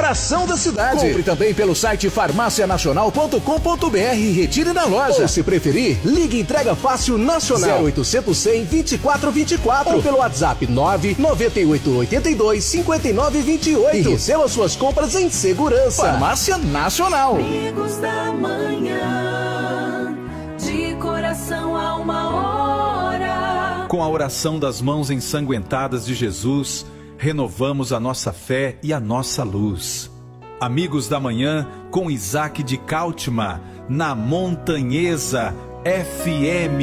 coração da cidade. Compre também pelo site farmacianacional.com.br e retire na loja. Ou, se preferir, ligue Entrega Fácil Nacional 0800 100 2424 ou pelo WhatsApp 99882 5928 e receba suas compras em segurança. Farmácia Nacional. Amigos da Manhã, de coração a uma hora. Com a oração das mãos ensanguentadas de Jesus, renovamos a nossa fé e a nossa luz. Amigos da Manhã, com Isaac de Cáltima, na Montanhesa FM.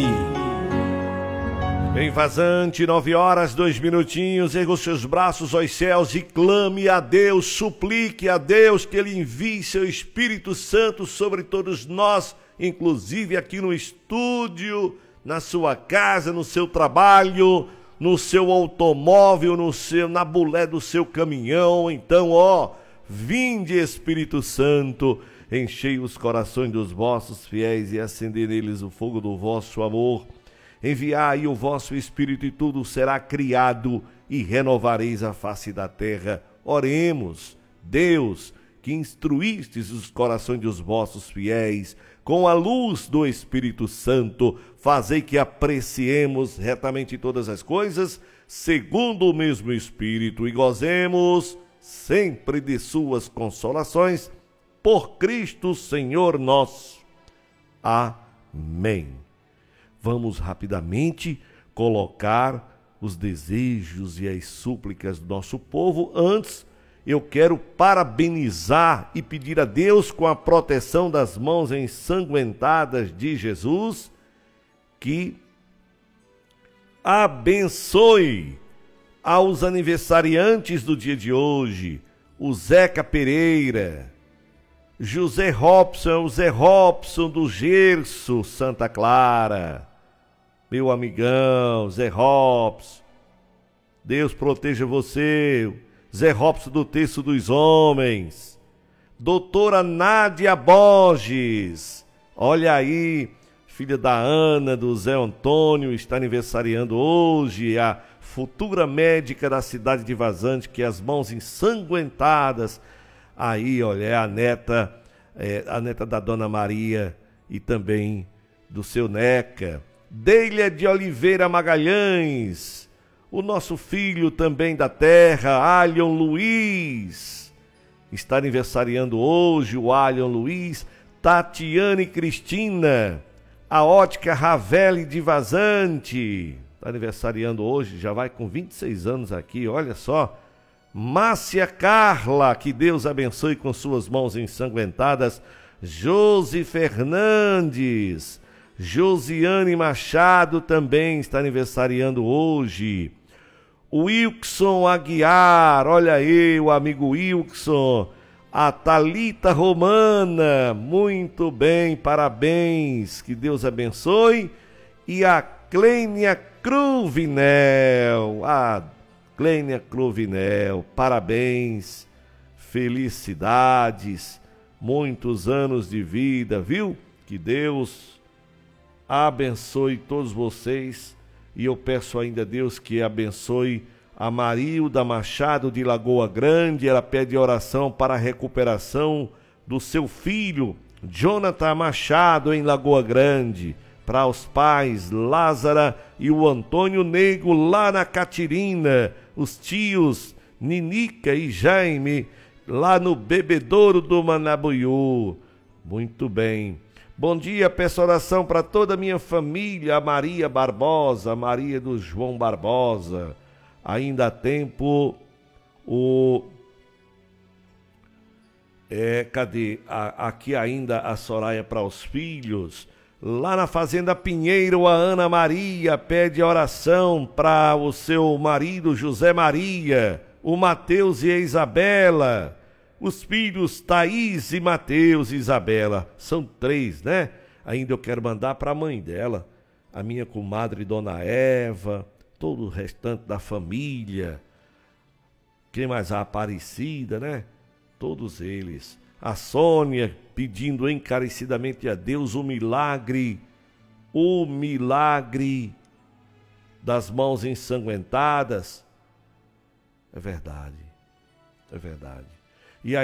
Em Vazante, 9h02, erga os seus braços aos céus e clame a Deus, suplique a Deus que Ele envie seu Espírito Santo sobre todos nós, inclusive aqui no estúdio, na sua casa, no seu trabalho, no seu automóvel, na bulé do seu caminhão. Então, vinde Espírito Santo, enchei os corações dos vossos fiéis e acendei neles o fogo do vosso amor. Enviai o vosso Espírito e tudo será criado e renovareis a face da terra. Oremos. Deus, que instruístes os corações dos vossos fiéis, com a luz do Espírito Santo, fazei que apreciemos retamente todas as coisas, segundo o mesmo Espírito, e gozemos sempre de suas consolações, por Cristo Senhor nosso. Amém. Vamos rapidamente colocar os desejos e as súplicas do nosso povo. Antes, eu quero parabenizar e pedir a Deus, com a proteção das mãos ensanguentadas de Jesus, que abençoe aos aniversariantes do dia de hoje, o Zeca Pereira, José Robson, o Zé Robson do Gerso, Santa Clara, meu amigão, Zé Robson, Deus proteja você, Zé Robson do Terço dos Homens, doutora Nádia Borges, olha aí, filha da Ana, do Zé Antônio, está aniversariando hoje, a futura médica da cidade de Vazante, que as mãos ensanguentadas, aí, olha, é a neta da Dona Maria e também do seu Neca. Délia de Oliveira Magalhães, o nosso filho também da terra, Alion Luiz, está aniversariando hoje o Alion Luiz. Tatiane Cristina, a ótica Ravelli de Vazante, está aniversariando hoje, já vai com 26 anos aqui, olha só. Márcia Carla, que Deus abençoe com suas mãos ensanguentadas. Josi Fernandes, Josiane Machado também está aniversariando hoje. Wilson Aguiar, olha aí o amigo Wilson. A Thalita Romana, muito bem, parabéns, que Deus abençoe. E a Clênia Cruvinel, Clênia Cruvinel, parabéns, felicidades, muitos anos de vida, viu? Que Deus abençoe todos vocês, e eu peço ainda a Deus que abençoe a Marilda Machado de Lagoa Grande. Ela pede oração para a recuperação do seu filho, Jonathan Machado, em Lagoa Grande, para os pais Lázara e o Antônio Nego lá na Catirina, os tios Ninica e Jaime lá no Bebedouro do Manabuiú. Muito bem. Bom dia, peço oração para toda a minha família, a Maria Barbosa, a Maria do João Barbosa. Ainda há tempo, aqui ainda a Soraya para os filhos. Lá na Fazenda Pinheiro, a Ana Maria pede oração para o seu marido José Maria, o Mateus e a Isabela. Os filhos Thaís e Mateus e Isabela, são 3, né? Ainda eu quero mandar para a mãe dela, a minha comadre Dona Eva, todo o restante da família. Quem mais? A Aparecida, né? Todos eles. A Sônia pedindo encarecidamente a Deus o milagre das mãos ensanguentadas. É verdade.